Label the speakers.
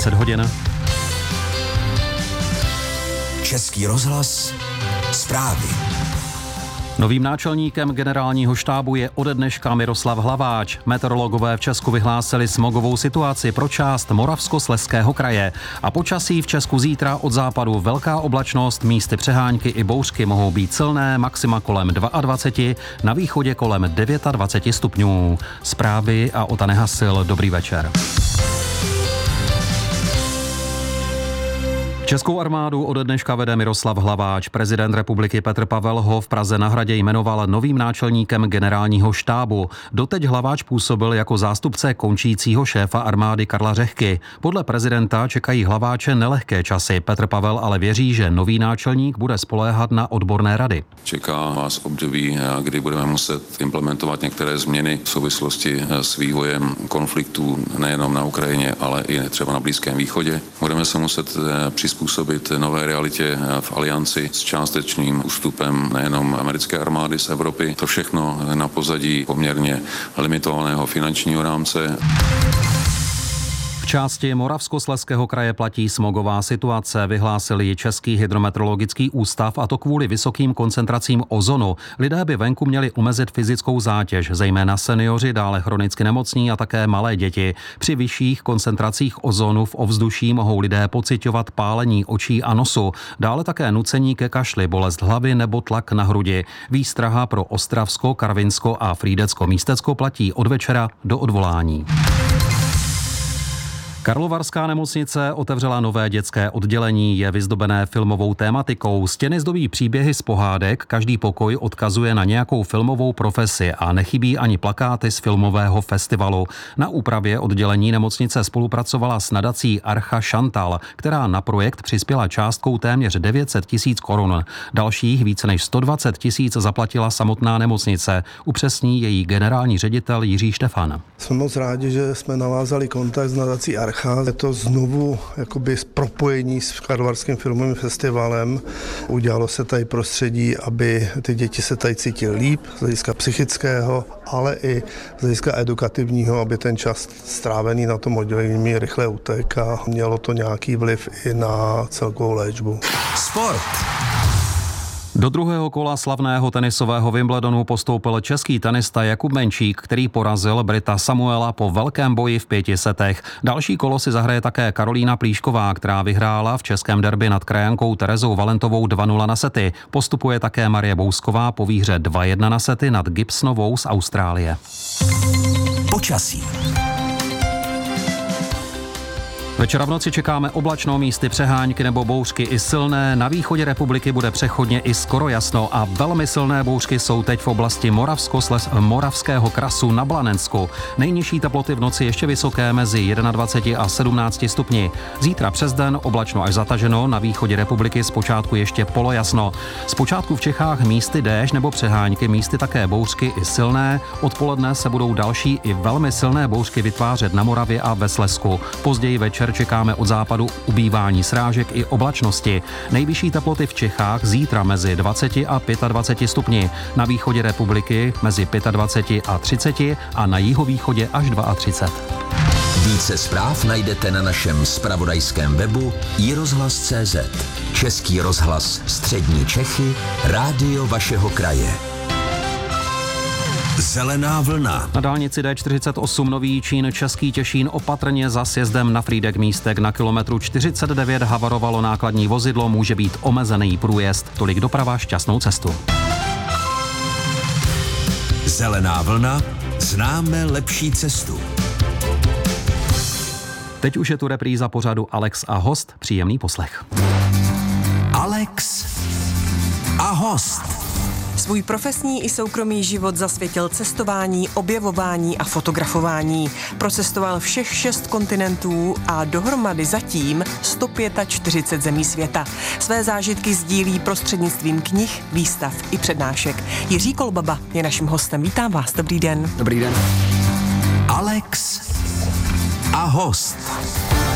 Speaker 1: 20 hodin.
Speaker 2: Český rozhlas, zprávy.
Speaker 1: Novým náčelníkem generálního štábu je ode dneška Miroslav Hlaváč. Meteorologové v Česku vyhlásili smogovou situaci pro část Moravskoslezského kraje. A počasí v Česku zítra od západu velká oblačnost, místy přehánky i bouřky mohou být silné, maxima kolem 22, na východě kolem 29 stupňů. Zprávy a Ota Nehasil, dobrý večer. Českou armádu ode dneška vede Miroslav Hlaváč. Prezident republiky Petr Pavel ho v Praze na Hradě jmenoval novým náčelníkem generálního štábu. Doteď Hlaváč působil jako zástupce končícího šéfa armády Karla Řehky. Podle prezidenta čekají Hlaváče nelehké časy. Petr Pavel ale věří, že nový náčelník bude spoléhat na odborné rady.
Speaker 3: Čeká vás období, kdy budeme muset implementovat některé změny v souvislosti s vývojem konfliktů nejenom na Ukrajině, ale i třeba na Blízkém východě. Budeme se muset přizpůsobit nové realitě v alianci s částečným ústupem nejenom americké armády z Evropy. To všechno na pozadí poměrně limitovaného finančního rámce.
Speaker 1: V části Moravskoslezského kraje platí smogová situace, vyhlásil ji Český hydrometeorologický ústav, a to kvůli vysokým koncentracím ozonu. Lidé by venku měli omezit fyzickou zátěž, zejména seniori, dále chronicky nemocní a také malé děti. Při vyšších koncentracích ozonu v ovzduší mohou lidé pociťovat pálení očí a nosu, dále také nucení ke kašli, bolest hlavy nebo tlak na hrudi. Výstraha pro Ostravsko, Karvinsko a Frýdecko-Místecko platí od večera do odvolání. Karlovarská nemocnice otevřela nové dětské oddělení, je vyzdobené filmovou tématikou. Stěny zdobí příběhy z pohádek, každý pokoj odkazuje na nějakou filmovou profesi a nechybí ani plakáty z filmového festivalu. Na úpravě oddělení nemocnice spolupracovala s nadací Archa Chantal, která na projekt přispěla částkou téměř 900 000 korun. Dalších více než 120 000 zaplatila samotná nemocnice, upřesní její generální ředitel Jiří Štefan.
Speaker 4: Jsme moc rádi, že jsme navázali kontakt s nadací Archa. Je to znovu jakoby propojení s Karlovarským filmovým festivalem. Udělalo se tady prostředí, aby ty děti se tady cítily líp z hlediska psychického, ale i z hlediska edukativního, aby ten čas strávený na tom oddělení rychle utek a mělo to nějaký vliv i na celkovou léčbu.
Speaker 2: Sport.
Speaker 1: Do druhého kola slavného tenisového Wimbledonu postoupil český tenista Jakub Menčík, který porazil Brita Samuela po velkém boji v 5 setech. Další kolo si zahraje také Karolína Plíšková, která vyhrála v českém derby nad krajankou Terezou Valentovou 2-0 na sety. Postupuje také Marie Bousková po výhře 2-1 na sety nad Gibsonovou z Austrálie.
Speaker 2: Počasí.
Speaker 1: Večera v noci čekáme oblačno, místy přehánky nebo bouřky i silné. Na východě republiky bude přechodně i skoro jasno a velmi silné bouřky jsou teď v oblasti Moravského krasu na Blanensku. Nejnižší teploty v noci ještě vysoké mezi 21 a 17 stupni. Zítra přes den oblačno až zataženo, na východě republiky zpočátku ještě polojasno. Zpočátku v Čechách místy déšť nebo přehánky, místy také bouřky i silné. Odpoledne se budou další i velmi silné bouřky vytvářet na Moravě a ve Slezsku. Později večer čekáme od západu ubývání srážek i oblačnosti. Nejvyšší teploty v Čechách zítra mezi 20 a 25 stupni. Na východě republiky mezi 25 a 30 a na jihovýchodě až 32.
Speaker 2: Více zpráv najdete na našem zpravodajském webu iRozhlas.cz. Český rozhlas Střední Čechy, rádio vašeho kraje. Zelená vlna.
Speaker 1: Na dálnici D48 Nový Jičín Český Těšín opatrně za sjezdem na Frýdek Místek na kilometru 49 havarovalo nákladní vozidlo, může být omezený průjezd. Tolik doprava, šťastnou cestu.
Speaker 2: Zelená vlna, známe lepší cestu.
Speaker 1: Teď už je tu repríza pořadu Alex a host, příjemný poslech.
Speaker 2: Alex a host.
Speaker 5: Svůj profesní i soukromý život zasvětil cestování, objevování a fotografování. Procestoval všech 6 kontinentů a dohromady zatím 145 zemí světa. Své zážitky sdílí prostřednictvím knih, výstav i přednášek. Jiří Kolbaba je naším hostem. Vítám vás, dobrý den.
Speaker 6: Dobrý den.
Speaker 2: Alex a host.